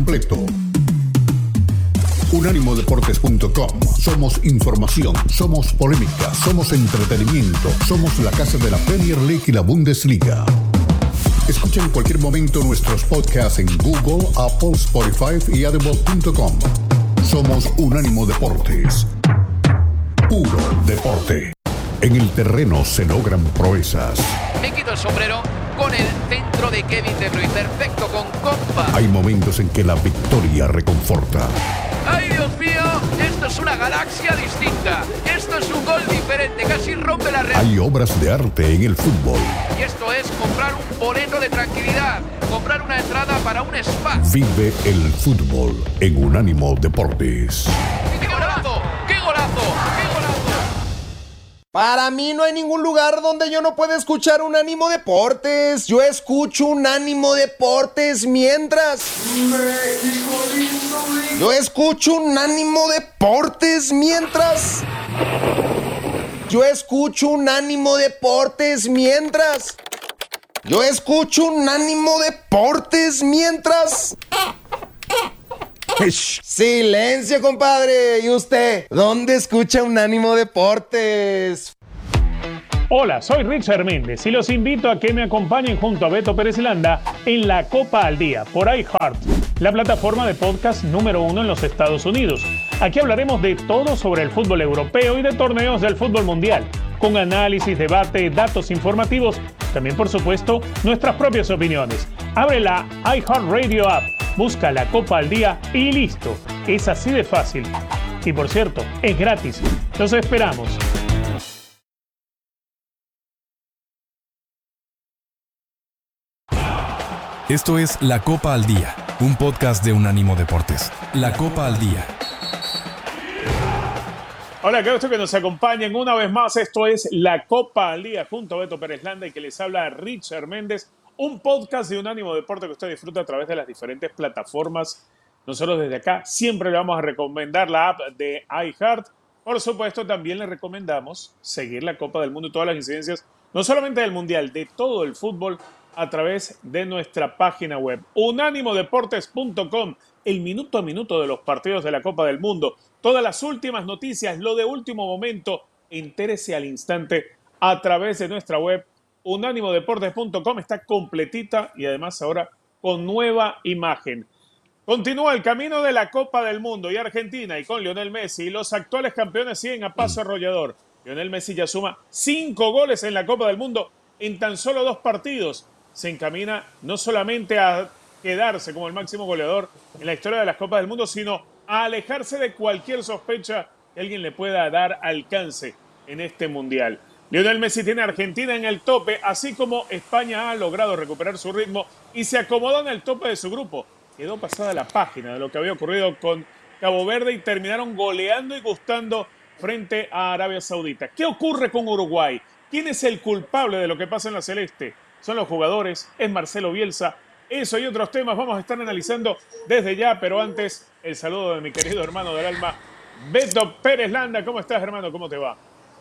completo. Unánimodeportes.com. Somos información, somos polémica, somos entretenimiento, somos la casa de la Premier League y la Bundesliga. Escucha en cualquier momento nuestros podcasts en Google, Apple, Spotify y audible.com. Somos Unánimo Deportes. Puro deporte. En el terreno se logran proezas. Me quito el sombrero con el centro de Kevin De Bruyne. Perfecto, con compa. Hay momentos en que la victoria reconforta. ¡Ay, Dios mío! Esto es una galaxia distinta. Esto es un gol diferente. Casi rompe la red. Hay obras de arte en el fútbol. Y esto es comprar un boleto de tranquilidad. Comprar una entrada para un spa. Vive el fútbol en Unánimo Deportes. ¡Qué golazo! ¡Qué golazo! ¡Qué golazo! Para mí no hay ningún lugar donde yo no pueda escuchar Unánimo Deportes. Yo escucho Unánimo Deportes mientras... Yo escucho Unánimo Deportes mientras... Yo escucho Unánimo Deportes mientras... Yo escucho Unánimo Deportes mientras... Silencio, compadre. ¿Y usted? ¿Dónde escucha Unánimo Deportes? Hola, soy Richard Méndez y los invito a que me acompañen junto a Beto Pérez Landa en La Copa al Día por iHeart, la plataforma de podcast número 1 en los Estados Unidos. Aquí hablaremos de todo sobre el fútbol europeo y de torneos del fútbol mundial, con análisis, debate, datos informativos, también por supuesto nuestras propias opiniones. Abre la iHeartRadio app, busca La Copa al Día y listo. Es así de fácil. Y por cierto, es gratis. Los esperamos. Esto es La Copa al Día, un podcast de Unánimo Deportes. La Copa al Día. Hola, qué gusto que nos acompañen una vez más. Esto es La Copa al Día junto a Beto Pérez Landa y que les habla Richard Méndez. Un podcast de Unánimo Deporte que usted disfruta a través de las diferentes plataformas. Nosotros desde acá siempre le vamos a recomendar la app de iHeart. Por supuesto, también le recomendamos seguir la Copa del Mundo y todas las incidencias, no solamente del Mundial, de todo el fútbol, a través de nuestra página web, unánimodeportes.com, el minuto a minuto de los partidos de la Copa del Mundo, todas las últimas noticias, lo de último momento, entérese al instante a través de nuestra web, unánimodeportes.com, está completita y además ahora con nueva imagen. Continúa el camino de la Copa del Mundo y Argentina y con Lionel Messi, los actuales campeones siguen a paso arrollador. Lionel Messi ya suma 5 goles en la Copa del Mundo en tan solo 2 partidos. Se encamina no solamente a quedarse como el máximo goleador en la historia de las Copas del Mundo, sino a alejarse de cualquier sospecha que alguien le pueda dar alcance en este Mundial. Lionel Messi tiene a Argentina en el tope, así como España ha logrado recuperar su ritmo y se acomodó en el tope de su grupo. Quedó pasada la página de lo que había ocurrido con Cabo Verde y terminaron goleando y gustando frente a Arabia Saudita. ¿Qué ocurre con Uruguay? ¿Quién es el culpable de lo que pasa en la Celeste? ¿Son los jugadores? ¿Es Marcelo Bielsa? Eso y otros temas vamos a estar analizando desde ya, pero antes el saludo de mi querido hermano del alma, Beto Pérez Landa. ¿Cómo estás, hermano? ¿Cómo te va?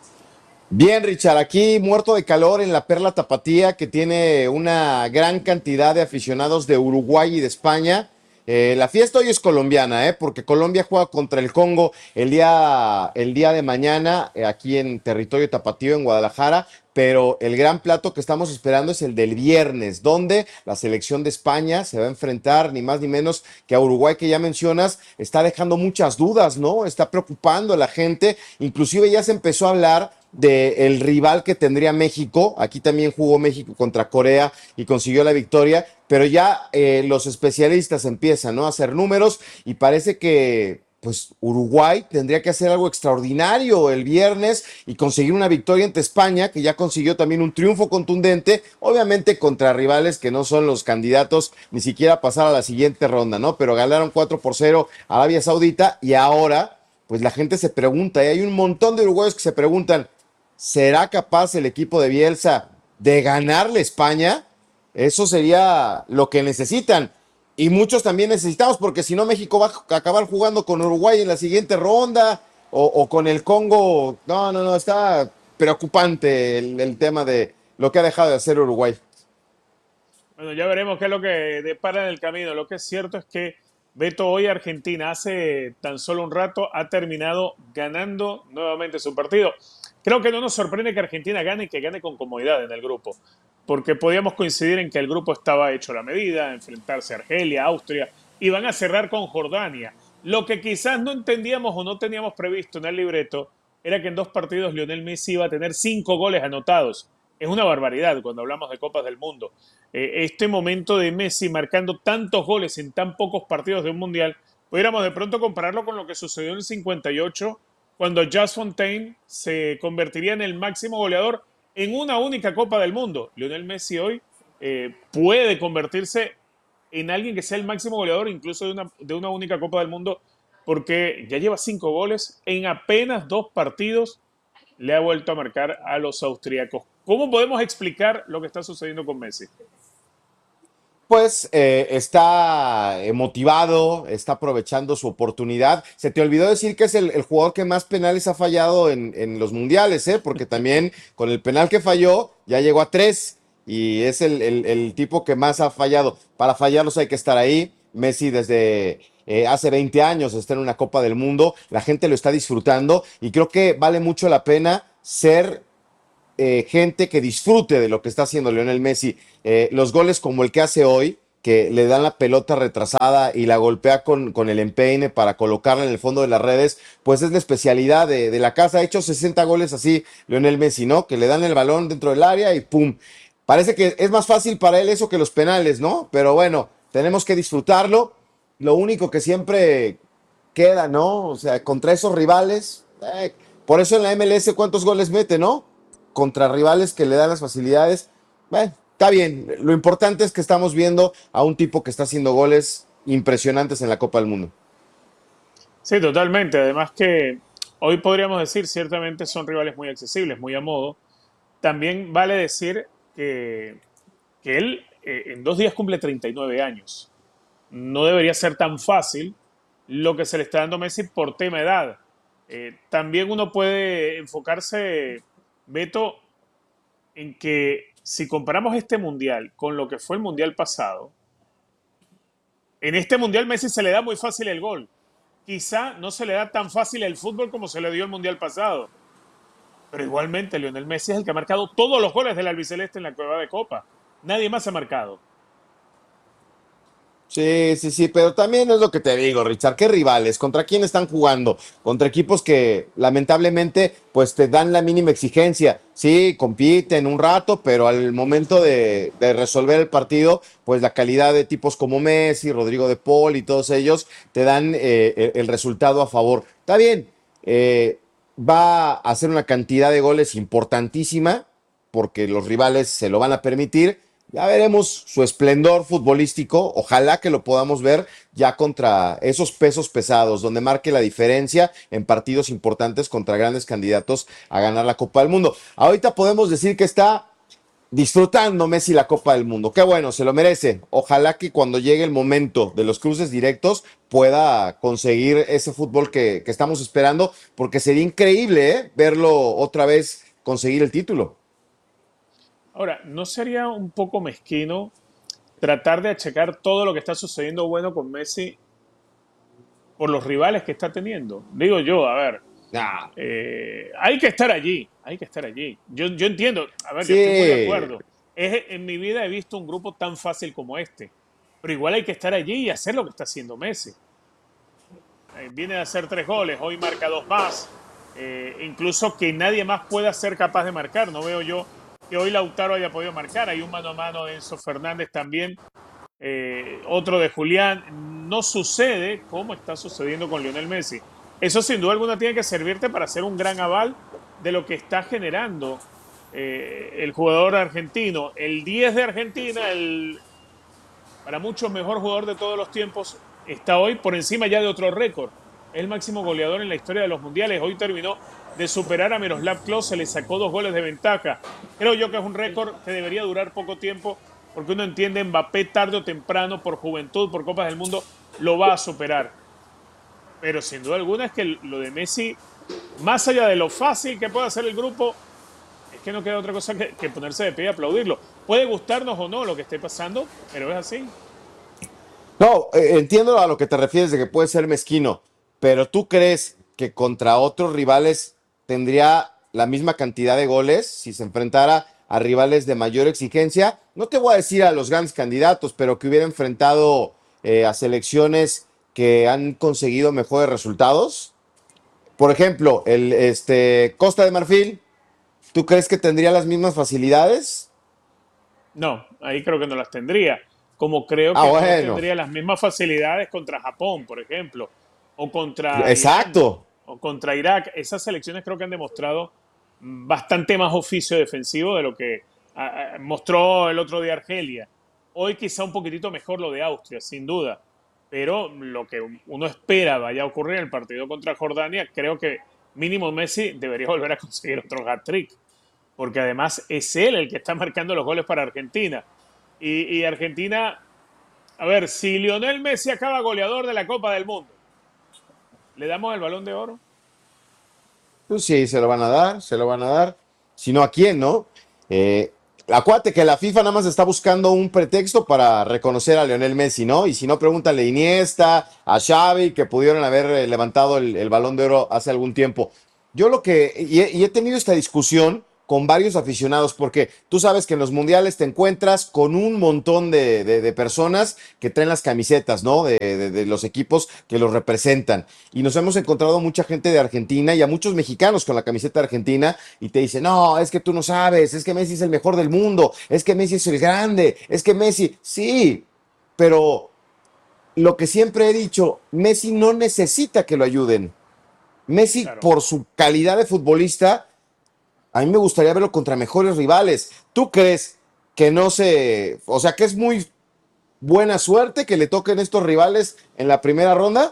Bien, Richard, aquí muerto de calor en la Perla Tapatía, que tiene una gran cantidad de aficionados de Uruguay y de España. La fiesta hoy es colombiana, porque Colombia juega contra el Congo el día de mañana aquí en territorio tapatío en Guadalajara, pero el gran plato que estamos esperando es el del viernes, donde la selección de España se va a enfrentar ni más ni menos que a Uruguay, que ya mencionas, está dejando muchas dudas, ¿no? Está preocupando a la gente, inclusive ya se empezó a hablar del rival que tendría México. Aquí también jugó México contra Corea y consiguió la victoria, pero ya los especialistas empiezan, ¿no?, a hacer números y parece que pues Uruguay tendría que hacer algo extraordinario el viernes y conseguir una victoria ante España, que ya consiguió también un triunfo contundente, obviamente contra rivales que no son los candidatos ni siquiera a pasar a la siguiente ronda, ¿no? Pero ganaron 4-0 a Arabia Saudita y ahora pues la gente se pregunta, y hay un montón de uruguayos que se preguntan, ¿será capaz el equipo de Bielsa de ganarle a España? Eso sería lo que necesitan. Y muchos también necesitamos, porque si no México va a acabar jugando con Uruguay en la siguiente ronda o con el Congo. No, está preocupante el tema de lo que ha dejado de hacer Uruguay. Bueno, ya veremos qué es lo que depara en el camino. Lo que es cierto es que Beto, hoy Argentina hace tan solo un rato ha terminado ganando nuevamente su partido. Creo que no nos sorprende que Argentina gane y que gane con comodidad en el grupo, porque podíamos coincidir en que el grupo estaba hecho a la medida, enfrentarse a Argelia, Austria, y van a cerrar con Jordania. Lo que quizás no entendíamos o no teníamos previsto en el libreto era que en 2 partidos Lionel Messi iba a tener 5 goles anotados. Es una barbaridad cuando hablamos de Copas del Mundo. Este momento de Messi marcando tantos goles en tan pocos partidos de un Mundial, pudiéramos de pronto compararlo con lo que sucedió en el 58, cuando Jules Fontaine se convertiría en el máximo goleador en una única Copa del Mundo. Lionel Messi hoy puede convertirse en alguien que sea el máximo goleador incluso de una única Copa del Mundo, porque ya lleva 5 goles en apenas 2 partidos. Le ha vuelto a marcar a los austríacos. ¿Cómo podemos explicar lo que está sucediendo con Messi? Pues está motivado, está aprovechando su oportunidad. Se te olvidó decir que es el jugador que más penales ha fallado en los mundiales, ¿eh? Porque también con el penal que falló ya llegó a 3 y es el tipo que más ha fallado. Para fallarlos hay que estar ahí. Messi desde hace 20 años está en una Copa del Mundo, la gente lo está disfrutando y creo que vale mucho la pena ser gente que disfrute de lo que está haciendo Lionel Messi. Los goles como el que hace hoy, que le dan la pelota retrasada y la golpea con el empeine para colocarla en el fondo de las redes, pues es la especialidad de la casa. Ha hecho 60 goles así Lionel Messi, ¿no? Que le dan el balón dentro del área y ¡pum! Parece que es más fácil para él eso que los penales, ¿no? Pero bueno, tenemos que disfrutarlo. Lo único que siempre queda, ¿no? O sea, contra esos rivales, por eso en la MLS, ¿cuántos goles mete, no? Contra rivales que le dan las facilidades. Bueno, está bien. Lo importante es que estamos viendo a un tipo que está haciendo goles impresionantes en la Copa del Mundo. Sí, totalmente. Además que hoy podríamos decir, ciertamente son rivales muy accesibles, muy a modo. También vale decir que él en 2 días cumple 39 años. No debería ser tan fácil lo que se le está dando a Messi por tema edad. También uno puede enfocarse, Beto, en que si comparamos este mundial con lo que fue el mundial pasado, en este mundial Messi se le da muy fácil el gol. Quizá no se le da tan fácil el fútbol como se le dio el mundial pasado. Pero igualmente Lionel Messi es el que ha marcado todos los goles del albiceleste en la Cueva de Copa. Nadie más ha marcado. Sí, pero también es lo que te digo, Richard, ¿qué rivales? ¿Contra quién están jugando? Contra equipos que lamentablemente pues te dan la mínima exigencia. Sí, compiten un rato, pero al momento de resolver el partido, pues la calidad de tipos como Messi, Rodrigo de Paul y todos ellos te dan el resultado a favor. Está bien, va a hacer una cantidad de goles importantísima porque los rivales se lo van a permitir. Ya veremos su esplendor futbolístico, ojalá que lo podamos ver ya contra esos pesos pesados, donde marque la diferencia en partidos importantes contra grandes candidatos a ganar la Copa del Mundo. Ahorita podemos decir que está disfrutando Messi la Copa del Mundo, qué bueno, se lo merece. Ojalá que cuando llegue el momento de los cruces directos pueda conseguir ese fútbol que estamos esperando, porque sería increíble verlo otra vez conseguir el título. Ahora, ¿no sería un poco mezquino tratar de achacar todo lo que está sucediendo bueno con Messi por los rivales que está teniendo? Digo yo, a ver, Nah. hay que estar allí, hay que estar allí. Yo entiendo, a ver, Sí. yo estoy muy de acuerdo. En mi vida he visto un grupo tan fácil como este, pero igual hay que estar allí y hacer lo que está haciendo Messi. Viene a hacer 3 goles, hoy marca 2 más, incluso que nadie más pueda ser capaz de marcar. No veo yo que hoy Lautaro haya podido marcar. Hay un mano a mano de Enzo Fernández también, otro de Julián. No sucede como está sucediendo con Lionel Messi. Eso sin duda alguna tiene que servirte para hacer un gran aval de lo que está generando el jugador argentino. El 10 de Argentina, el para muchos mejor jugador de todos los tiempos, está hoy por encima ya de otro récord. Es el máximo goleador en la historia de los mundiales. Hoy terminó de superar a Miroslav Klose, le sacó 2 goles de ventaja. Creo yo que es un récord que debería durar poco tiempo, porque uno entiende Mbappé tarde o temprano, por juventud, por Copas del Mundo, lo va a superar. Pero sin duda alguna es que lo de Messi, más allá de lo fácil que puede hacer el grupo, es que no queda otra cosa que ponerse de pie y aplaudirlo. Puede gustarnos o no lo que esté pasando, pero es así. No, entiendo a lo que te refieres de que puede ser mezquino, pero ¿tú crees que contra otros rivales tendría la misma cantidad de goles si se enfrentara a rivales de mayor exigencia? No te voy a decir a los grandes candidatos, pero que hubiera enfrentado a selecciones que han conseguido mejores resultados. Por ejemplo, Costa de Marfil, ¿tú crees que tendría las mismas facilidades? No, ahí creo que no las tendría. Como creo Ah, que no bueno, tendría las mismas facilidades contra Japón, por ejemplo, o contra Irán, exacto. o contra Irak. Esas selecciones creo que han demostrado bastante más oficio defensivo de lo que mostró el otro día Argelia. Hoy quizá un poquitito mejor lo de Austria, sin duda. Pero lo que uno espera vaya a ocurrir en el partido contra Jordania, creo que mínimo Messi debería volver a conseguir otro hat-trick, porque además es él el que está marcando los goles para Argentina. Y Argentina, a ver, si Lionel Messi acaba goleador de la Copa del Mundo, ¿le damos el Balón de Oro? Pues sí, se lo van a dar, se lo van a dar. Si no, ¿a quién, no? Eh, Acuérdate que la FIFA nada más está buscando un pretexto para reconocer a Lionel Messi, ¿no? Y si no, pregúntale a Iniesta, a Xavi, que pudieron haber levantado el Balón de Oro hace algún tiempo. Yo lo que, y he tenido esta discusión con varios aficionados, porque tú sabes que en los mundiales te encuentras con un montón de personas que traen las camisetas, ¿no? De los equipos que los representan. Y nos hemos encontrado mucha gente de Argentina y a muchos mexicanos con la camiseta argentina y te dicen, no, es que tú no sabes, es que Messi es el mejor del mundo, es que Messi es el grande, es que Messi, sí, pero lo que siempre he dicho, Messi no necesita que lo ayuden. Messi, Claro. por su calidad de futbolista, a mí me gustaría verlo contra mejores rivales. ¿Tú crees que no se, o sea, que es muy buena suerte que le toquen estos rivales en la primera ronda?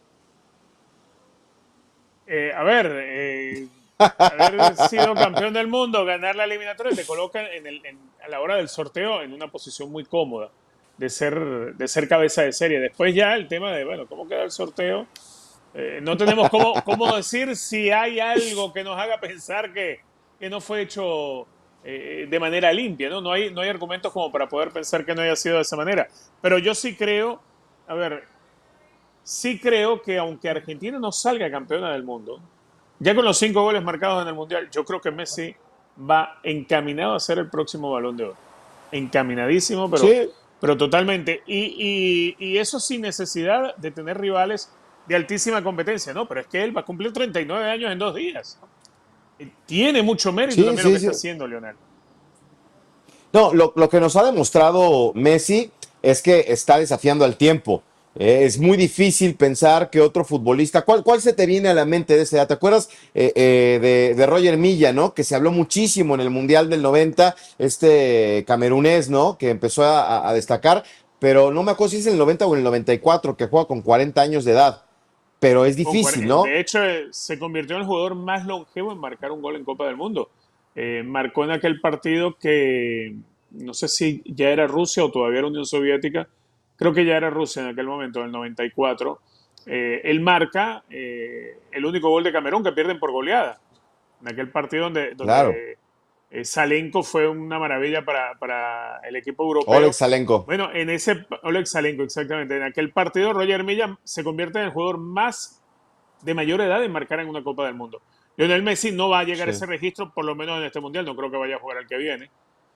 A ver, haber sido campeón del mundo, ganar la eliminatoria, te coloca a la hora del sorteo en una posición muy cómoda de ser cabeza de serie. Después ya el tema de, bueno, ¿cómo queda el sorteo? No tenemos cómo decir si hay algo que nos haga pensar que no fue hecho de manera limpia, ¿no? No hay argumentos como para poder pensar que no haya sido de esa manera. Pero yo sí creo, a ver, sí creo que aunque Argentina no salga campeona del mundo, ya con los 5 goles marcados en el Mundial, yo creo que Messi va encaminado a ser el próximo Balón de Oro. Encaminadísimo, Sí. pero totalmente. Y eso sin necesidad de tener rivales de altísima competencia, ¿no? Pero es que él va a cumplir 39 años en 2 días. Tiene mucho mérito Sí, también lo que sí, sí. está haciendo Lionel. No, lo que nos ha demostrado Messi es que está desafiando al tiempo. Es muy difícil pensar que otro futbolista. ¿Cuál se te viene a la mente de esa edad? ¿Te acuerdas de Roger Milla, ¿no? Que se habló muchísimo en el Mundial del 90, este camerunés, ¿no? Que empezó a destacar, pero no me acuerdo si es en el 90 o en el 94, que juega con 40 años de edad. Pero es difícil, ¿no? De hecho, se convirtió en el jugador más longevo en marcar un gol en Copa del Mundo. Marcó en aquel partido que no sé si ya era Rusia o todavía era Unión Soviética. Creo que ya era Rusia en aquel momento, en el 94. Él marca el único gol de Camerún que pierden por goleada. En aquel partido donde, Claro. donde Salenko fue una maravilla para el equipo Oleg europeo. Salenko. Bueno, Oleg Salenko, exactamente. En aquel partido, Roger Milla se convierte en el jugador más de mayor edad en marcar en una Copa del Mundo. Lionel Messi no va a llegar a Sí. ese registro, por lo menos en este mundial. No creo que vaya a jugar al que viene.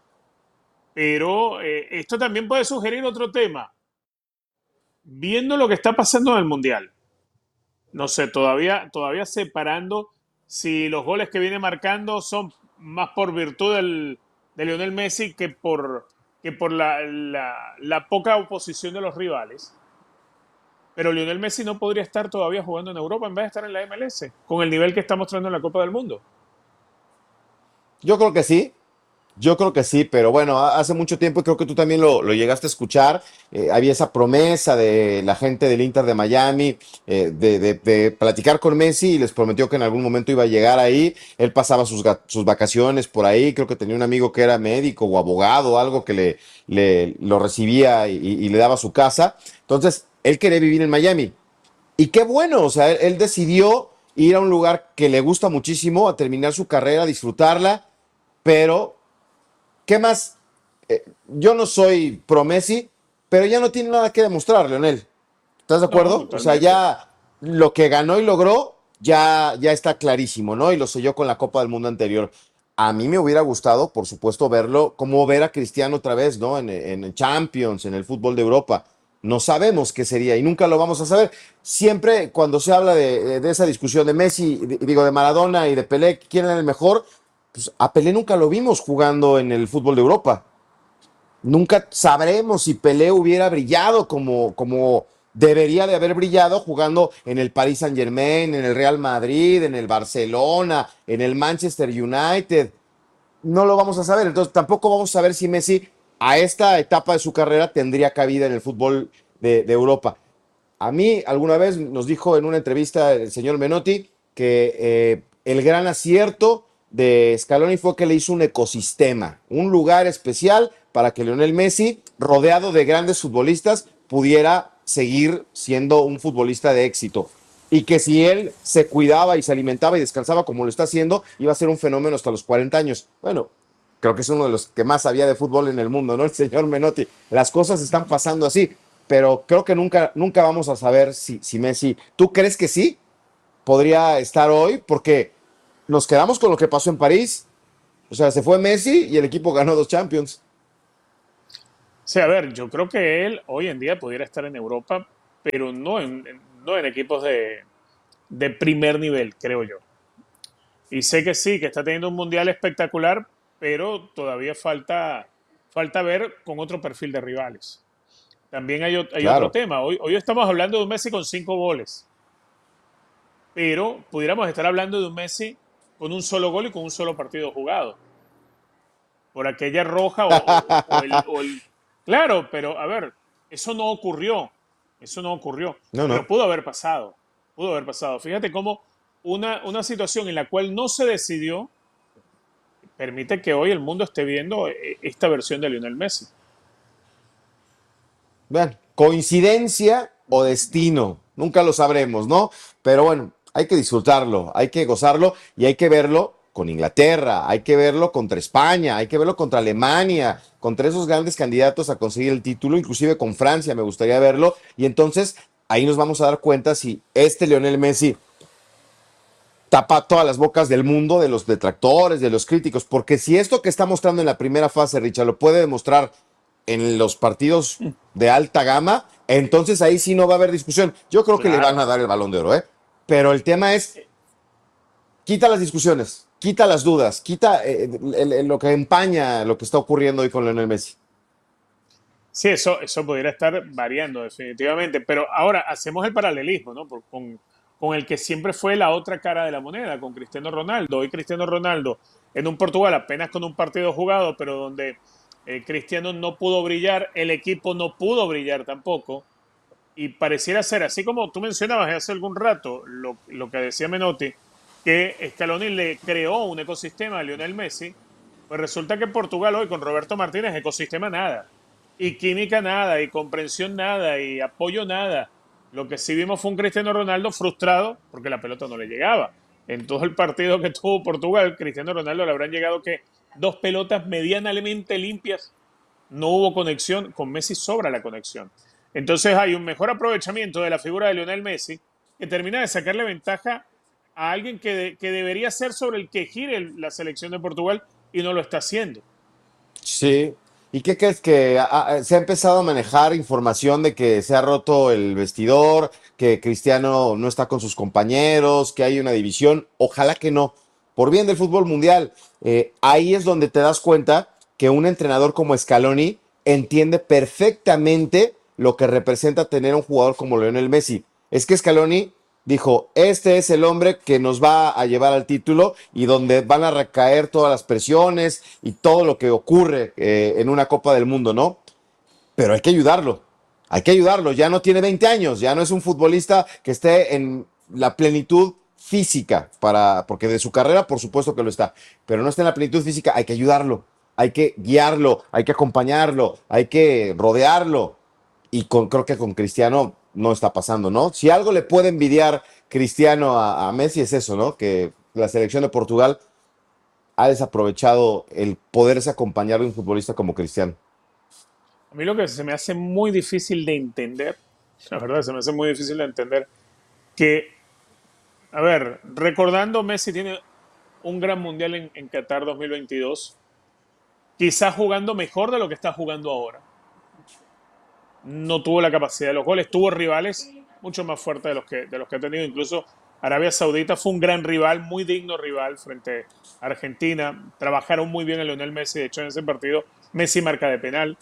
Pero esto también puede sugerir otro tema. Viendo lo que está pasando en el mundial, no sé, todavía separando si los goles que viene marcando son más por virtud de Lionel Messi que por la poca oposición de los rivales. Pero Lionel Messi no podría estar todavía jugando en Europa en vez de estar en la MLS, con el nivel que está mostrando en la Copa del Mundo. Yo creo que sí. Yo creo que sí, pero bueno, hace mucho tiempo y creo que tú también lo llegaste a escuchar. Había esa promesa de la gente del Inter de Miami de platicar con Messi y les prometió que en algún momento iba a llegar ahí. Él pasaba sus vacaciones por ahí. Creo que tenía un amigo que era médico o abogado, algo que lo recibía y le daba su casa. Entonces, él quería vivir en Miami. Y qué bueno, o sea, él decidió ir a un lugar que le gusta muchísimo, a terminar su carrera, a disfrutarla, pero ¿qué más? Yo no soy pro Messi, pero ya no tiene nada que demostrar, Leonel. ¿Estás de No, acuerdo? O sea, totalmente. ya lo que ganó y logró ya está clarísimo, ¿no? Y lo selló con la Copa del Mundo anterior. A mí me hubiera gustado, por supuesto, verlo, como ver a Cristiano otra vez, ¿no? En Champions, en el fútbol de Europa. No sabemos qué sería y nunca lo vamos a saber. Siempre cuando se habla de esa discusión de Messi, digo, de Maradona y de Pelé, ¿quién era el mejor? Pues a Pelé nunca lo vimos jugando en el fútbol de Europa. Nunca sabremos si Pelé hubiera brillado como debería de haber brillado jugando en el Paris Saint-Germain, en el Real Madrid, en el Barcelona, en el Manchester United. No lo vamos a saber. Entonces tampoco vamos a saber si Messi a esta etapa de su carrera tendría cabida en el fútbol de Europa. A mí alguna vez nos dijo en una entrevista el señor Menotti que el gran acierto de Scaloni fue que le hizo un ecosistema, un lugar especial para que Lionel Messi, rodeado de grandes futbolistas, pudiera seguir siendo un futbolista de éxito. Y que si él se cuidaba y se alimentaba y descansaba como lo está haciendo, iba a ser un fenómeno hasta los 40 años. Bueno, creo que es uno de los que más sabía de fútbol en el mundo, ¿no? El señor Menotti. Las cosas están pasando así, pero creo que nunca vamos a saber si Messi, ¿tú crees que sí podría estar hoy? Porque nos quedamos con lo que pasó en París. O sea, se fue Messi y el equipo ganó 2 Champions. Sí, a ver, yo creo que él hoy en día pudiera estar en Europa, pero no en equipos de primer nivel, creo yo. Y sé que sí, que está teniendo un mundial espectacular, pero todavía falta ver con otro perfil de rivales. También hay otro Claro. tema. Hoy estamos hablando de un Messi con 5 goles, pero pudiéramos estar hablando de un Messi con un solo gol y con un solo partido jugado. Por aquella roja o el. Claro, pero a ver, eso no ocurrió. Eso no ocurrió. No, Pero no. pudo haber pasado. Pudo haber pasado. Fíjate cómo una situación en la cual no se decidió permite que hoy el mundo esté viendo esta versión de Lionel Messi. Vean, coincidencia o destino, nunca lo sabremos, ¿no? Pero bueno, hay que disfrutarlo, hay que gozarlo y hay que verlo con Inglaterra, hay que verlo contra España, hay que verlo contra Alemania, contra esos grandes candidatos a conseguir el título, inclusive con Francia me gustaría verlo. Y entonces ahí nos vamos a dar cuenta si este Lionel Messi tapa todas las bocas del mundo, de los detractores, de los críticos, porque si esto que está mostrando en la primera fase, Richard, lo puede demostrar en los partidos de alta gama, entonces ahí sí no va a haber discusión. Yo creo que le van Claro. a dar el Balón de Oro, ¿eh? Pero el tema es, quita las discusiones, quita las dudas, quita lo que empaña lo que está ocurriendo hoy con Lionel Messi. Sí, eso pudiera estar variando definitivamente, pero ahora hacemos el paralelismo, ¿no? Con el que siempre fue la otra cara de la moneda, con Cristiano Ronaldo. Hoy Cristiano Ronaldo en un Portugal apenas con un partido jugado, pero donde Cristiano no pudo brillar, el equipo no pudo brillar tampoco, y pareciera ser, así como tú mencionabas hace algún rato, lo que decía Menotti, que Scaloni le creó un ecosistema a Lionel Messi, pues resulta que Portugal hoy con Roberto Martínez, ecosistema nada, y química nada, y comprensión nada, y apoyo nada. Lo que sí vimos fue un Cristiano Ronaldo frustrado porque la pelota no le llegaba. En todo el partido que tuvo Portugal, Cristiano Ronaldo le habrán llegado que 2 pelotas medianamente limpias, no hubo conexión, con Messi sobra la conexión. Entonces hay un mejor aprovechamiento de la figura de Lionel Messi que termina de sacarle ventaja a alguien que debería ser sobre el que gire la selección de Portugal y no lo está haciendo. Sí. ¿Y qué crees que se ha empezado a manejar información de que se ha roto el vestidor, que Cristiano no está con sus compañeros, que hay una división? Ojalá que no. Por bien del fútbol mundial, ahí es donde te das cuenta que un entrenador como Scaloni entiende perfectamente lo que representa tener un jugador como Lionel Messi. Es que Scaloni dijo, este es el hombre que nos va a llevar al título y donde van a recaer todas las presiones y todo lo que ocurre en una Copa del Mundo, ¿no? Pero hay que ayudarlo, ya no tiene 20 años, ya no es un futbolista que esté en la plenitud física, porque de su carrera por supuesto que lo está, pero no está en la plenitud física, hay que ayudarlo, hay que guiarlo, hay que acompañarlo, hay que rodearlo, y creo que con Cristiano no está pasando, ¿no? Si algo le puede envidiar Cristiano a Messi es eso, ¿no? Que la selección de Portugal ha desaprovechado el poderse acompañar de un futbolista como Cristiano. A mí lo que se me hace muy difícil de entender, la verdad, se me hace muy difícil de entender que, a ver, recordando, Messi tiene un gran mundial en Qatar 2022, quizás jugando mejor de lo que está jugando ahora. No tuvo la capacidad de los goles, tuvo rivales mucho más fuertes de los que ha tenido. Incluso Arabia Saudita fue un gran rival, muy digno rival frente a Argentina. Trabajaron muy bien a Lionel Messi, de hecho en ese partido Messi marca de penal.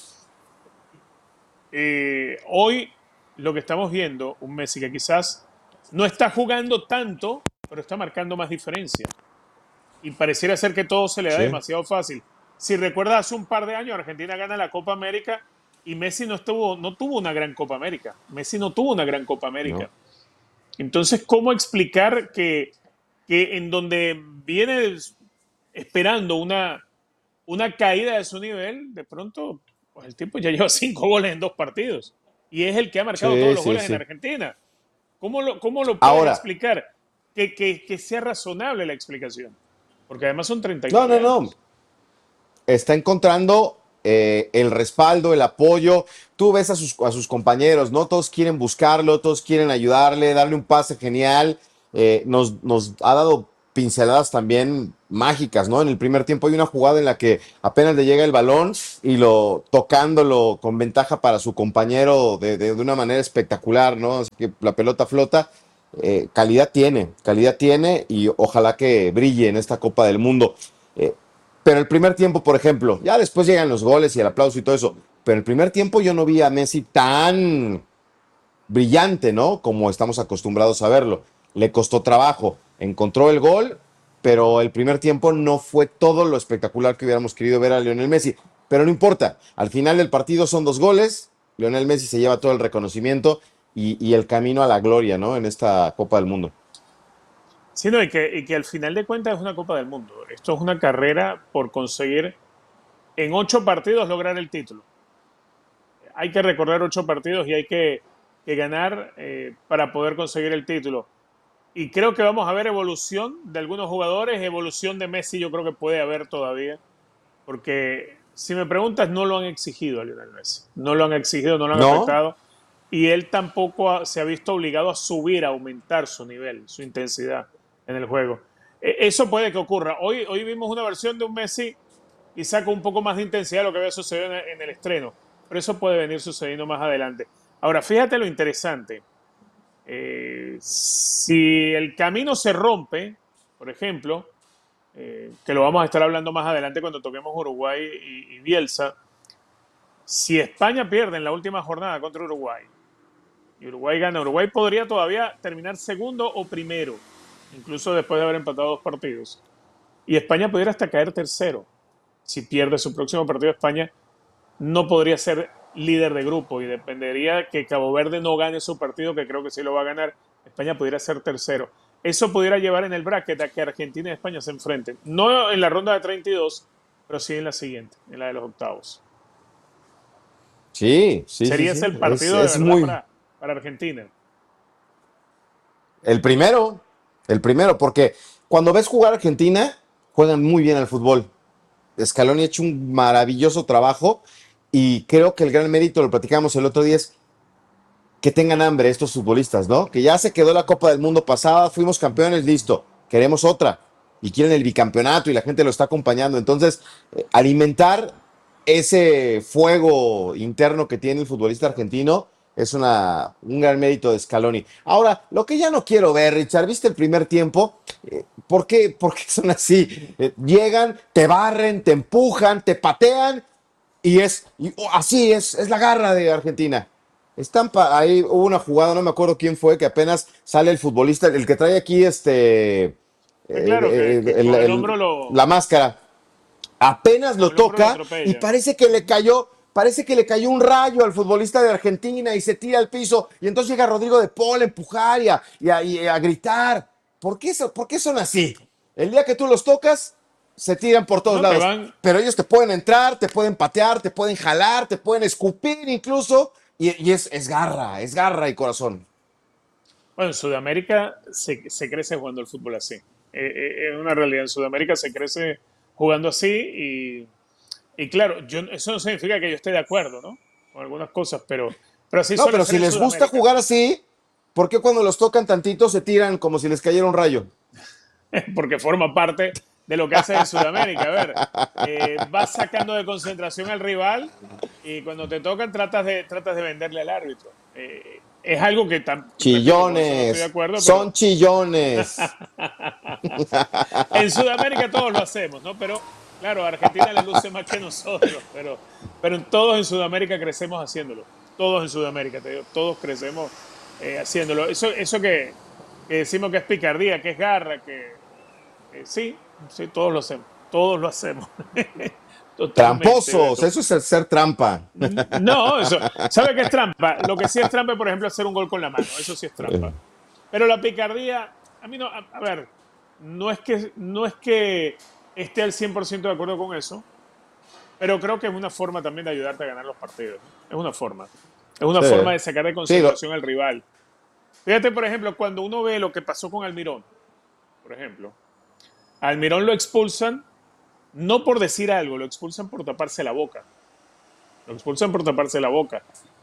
Hoy lo que estamos viendo, un Messi que quizás no está jugando tanto, pero está marcando más diferencia. Y pareciera ser que todo se le da Sí. demasiado fácil. Si recuerdas, hace un par de años Argentina gana la Copa América y Messi no tuvo una gran Copa América. Messi no tuvo una gran Copa América. No. Entonces, ¿cómo explicar que en donde viene esperando una caída de su nivel, de pronto pues el tipo ya lleva 5 goles en 2 partidos? Y es el que ha marcado todos Sí, los sí, goles en sí. Argentina. ¿Cómo lo puedes Ahora, explicar? Que sea razonable la explicación. Porque además son no, 39 no, no. años. Está encontrando el respaldo, el apoyo. Tú ves a sus compañeros, ¿no? Todos quieren buscarlo, todos quieren ayudarle, darle un pase genial. Nos ha dado pinceladas también mágicas, ¿no? En el primer tiempo hay una jugada en la que apenas le llega el balón y tocándolo con ventaja para su compañero de una manera espectacular, ¿no? Así que la pelota flota. Calidad tiene y ojalá que brille en esta Copa del Mundo. Eh, pero el primer tiempo, por ejemplo, ya después llegan los goles y el aplauso y todo eso, pero el primer tiempo yo no vi a Messi tan brillante, ¿no? Como estamos acostumbrados a verlo. Le costó trabajo, encontró el gol, pero el primer tiempo no fue todo lo espectacular que hubiéramos querido ver a Lionel Messi. Pero no importa, al final del partido son 2 goles, Lionel Messi se lleva todo el reconocimiento y el camino a la gloria, ¿no? En esta Copa del Mundo. Sí, no, y que al final de cuentas es una Copa del Mundo. Esto es una carrera por conseguir en 8 partidos lograr el título. Hay que recorrer 8 partidos y hay que ganar para poder conseguir el título. Y creo que vamos a ver evolución de algunos jugadores, evolución de Messi yo creo que puede haber todavía, porque si me preguntas, no lo han exigido a Lionel Messi. No lo han exigido, no lo han ¿No? apretado. Y él tampoco se ha visto obligado a subir, a aumentar su nivel, su intensidad en el juego. Eso puede que ocurra. Hoy vimos una versión de un Messi quizá con un poco más de intensidad de lo que había sucedido en el estreno. Pero eso puede venir sucediendo más adelante. Ahora, fíjate lo interesante. Si el camino se rompe, por ejemplo, que lo vamos a estar hablando más adelante cuando toquemos Uruguay y Bielsa, si España pierde en la última jornada contra Uruguay y Uruguay gana, Uruguay podría todavía terminar segundo o primero, incluso después de haber empatado 2 partidos. Y España pudiera hasta caer tercero. Si pierde su próximo partido, España no podría ser líder de grupo y dependería que Cabo Verde no gane su partido, que creo que sí lo va a ganar. España pudiera ser tercero. Eso pudiera llevar en el bracket a que Argentina y España se enfrenten. No en la ronda de 32, pero sí en la siguiente, en la de los octavos. Sí, sí, sí, Sería ese sí. el Es, partido de es verdad muy... para Argentina. El primero, porque cuando ves jugar a Argentina, juegan muy bien al fútbol. Scaloni ha hecho un maravilloso trabajo y creo que el gran mérito, lo platicamos el otro día, es que tengan hambre estos futbolistas, ¿no? Que ya se quedó la Copa del Mundo pasada, fuimos campeones, listo, queremos otra y quieren el bicampeonato y la gente lo está acompañando. Entonces, alimentar ese fuego interno que tiene el futbolista argentino es un gran mérito de Scaloni. Ahora, lo que ya no quiero ver, Richard, ¿viste el primer tiempo? ¿Por qué son así? Llegan, te barren, te empujan, te patean así es la garra de Argentina. Ahí hubo una jugada, no me acuerdo quién fue, que apenas sale el futbolista, el que trae aquí Claro, que con el hombro la máscara. Apenas con lo el hombro lo toca y atropella. parece que le cayó un rayo al futbolista de Argentina y se tira al piso. Y entonces llega Rodrigo de Paul a empujar y a gritar. ¿Por qué son así? El día que tú los tocas, se tiran por todos No te lados. van. Pero ellos te pueden entrar, te pueden patear, te pueden jalar, te pueden escupir incluso. Y es garra y corazón. Bueno, en Sudamérica se crece jugando el fútbol así. Es una realidad. En Sudamérica se crece jugando así y claro, eso no significa que yo esté de acuerdo, ¿no? con algunas cosas, pero así No, suele pero ser si en les gusta Sudamérica. jugar así, ¿por qué cuando los tocan tantito se tiran como si les cayera un rayo? Porque forma parte de lo que hace en Sudamérica. A ver, vas sacando de concentración al rival y cuando te tocan tratas de venderle al árbitro. Es algo que, repito, con eso no estoy de Chillones, acuerdo, son chillones. en Sudamérica todos lo hacemos, ¿no? Pero claro, a Argentina le luce más que nosotros, pero todos en Sudamérica crecemos haciéndolo. Todos en Sudamérica, te digo, todos crecemos haciéndolo. Eso que decimos que es picardía, que es garra, que sí, todos lo hacemos. Todos lo hacemos. Totalmente, Tramposos, Beto. eso es el ser trampa. No, eso. ¿Sabe qué es trampa? Lo que sí es trampa es, por ejemplo, hacer un gol con la mano. Eso sí es trampa. Pero la picardía, a mí no. A ver, no es que esté al 100% de acuerdo con eso, pero creo que es una forma también de ayudarte a ganar los partidos. Es una forma. Es una Sí. forma de sacar de Sí, concentración al rival. Fíjate, por ejemplo, cuando uno ve lo que pasó con Almirón, por ejemplo. A Almirón lo expulsan, no por decir algo, lo expulsan por taparse la boca. Lo expulsan por taparse la boca.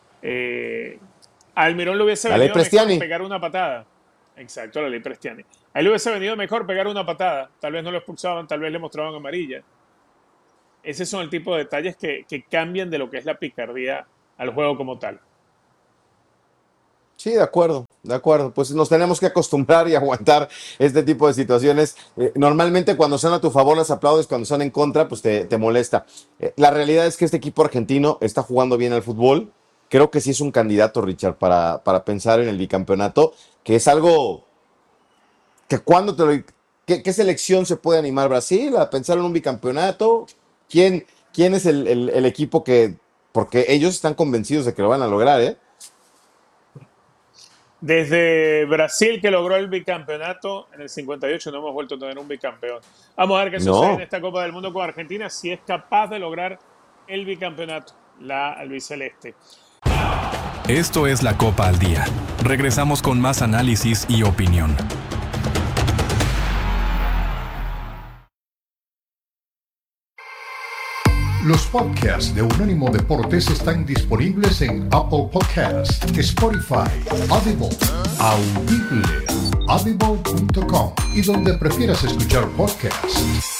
A Almirón le hubiese La ley venido mejor Prestiani. pegar una patada. Exacto, la ley Prestiani. A él le hubiese venido mejor pegar una patada. Tal vez no lo expulsaban, tal vez le mostraban amarilla. Ese son el tipo de detalles que cambian de lo que es la picardía al juego como tal. Sí, de acuerdo, de acuerdo. Pues nos tenemos que acostumbrar y aguantar este tipo de situaciones. Normalmente cuando son a tu favor las aplaudes, cuando son en contra, pues te molesta. La realidad es que este equipo argentino está jugando bien al fútbol. Creo que sí es un candidato, Richard, para pensar en el bicampeonato, que es algo que cuando ¿qué selección se puede animar Brasil a pensar en un bicampeonato? ¿Quién es el equipo que, porque ellos están convencidos de que lo van a lograr, ¿eh? Desde Brasil, que logró el bicampeonato en el 58, no hemos vuelto a tener un bicampeón. Vamos a ver qué sucede en esta Copa del Mundo con Argentina, si es capaz de lograr el bicampeonato, la albiceleste. Esto es la Copa al Día. Regresamos con más análisis y opinión. Los podcasts de Unánimo Deportes están disponibles en Apple Podcasts, Spotify, Audible, Audible, audible.com y donde prefieras escuchar podcasts.